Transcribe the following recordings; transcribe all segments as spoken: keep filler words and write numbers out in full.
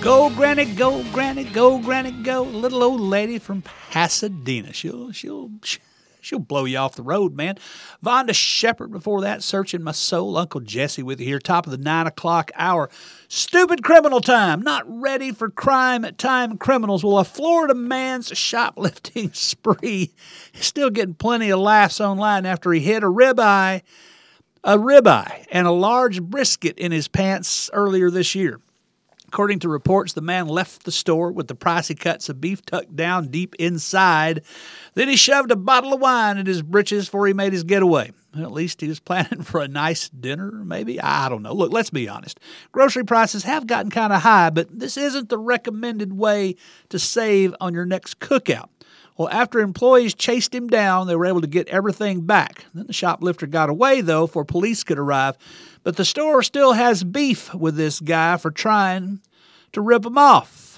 Go, Granny, go, Granny, go, Granny, go. Little old lady from Pasadena. She'll, she'll, she'll blow you off the road, man. Vonda Shepard before that, Searching My Soul. Uncle Jesse with you here, top of the nine o'clock hour. Stupid criminal time. Not ready for crime time criminals. Well, a Florida man's shoplifting spree is still getting plenty of laughs online after he hid a ribeye, a ribeye and a large brisket in his pants earlier this year. According to reports, the man left the store with the pricey cuts of beef tucked down deep inside. Then he shoved a bottle of wine in his britches before he made his getaway. Well, at least he was planning for a nice dinner, maybe? I don't know. Look, let's be honest. Grocery prices have gotten kind of high, but this isn't the recommended way to save on your next cookout. Well, after employees chased him down, they were able to get everything back. Then the shoplifter got away, though, before police could arrive. But the store still has beef with this guy for trying to rip him off.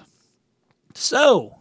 So,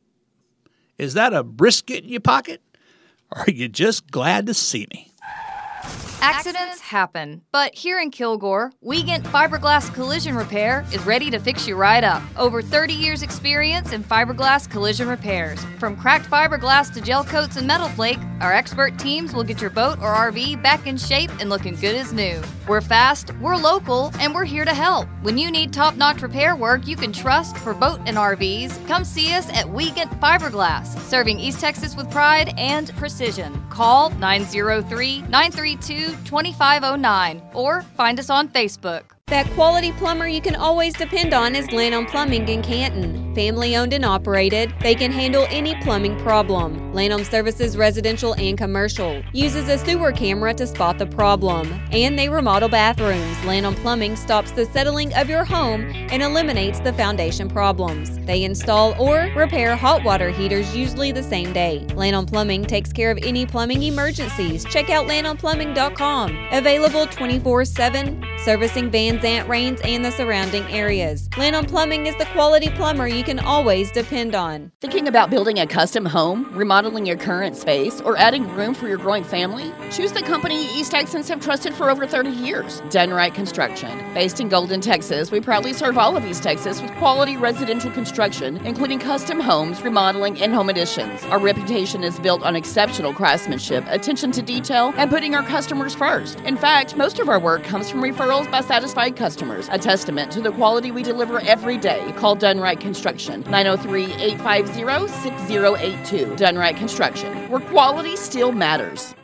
is that a brisket in your pocket? Or are you just glad to see me? Accidents happen, but here in Kilgore, Wiegand Fiberglass Collision Repair is ready to fix you right up. Over thirty years experience in fiberglass collision repairs. From cracked fiberglass to gel coats and metal flake, our expert teams will get your boat or R V back in shape and looking good as new. We're fast, we're local, and we're here to help. When you need top-notch repair work you can trust for boat and R Vs, come see us at Wiegand Fiberglass, serving East Texas with pride and precision. Call nine oh three, nine three two, two five oh nine or find us on Facebook. That quality plumber you can always depend on is Lanham Plumbing in Canton. Family owned and operated, they can handle any plumbing problem. Lanham services residential and commercial. Uses a sewer camera to spot the problem. And they remodel bathrooms. Lanham Plumbing stops the settling of your home and eliminates the foundation problems. They install or repair hot water heaters usually the same day. Lanham Plumbing takes care of any plumbing emergencies. Check out lanham plumbing dot com. Available twenty-four seven, servicing Van Zant Rains and the surrounding areas. Lanham Plumbing is the quality plumber you can always depend on. Thinking about building a custom home, remodeling your current space, or adding room for your growing family? Choose the company East Texans have trusted for over thirty years, Done Right Construction. Based in Golden, Texas, we proudly serve all of East Texas with quality residential construction, including custom homes, remodeling, and home additions. Our reputation is built on exceptional craftsmanship, attention to detail, and putting our customers first. In fact, most of our work comes from referrals by satisfied customers, a testament to the quality we deliver every day. Call Done Right Construction, nine oh three, eight five zero, six zero eight two. Done Right Construction, where quality still matters.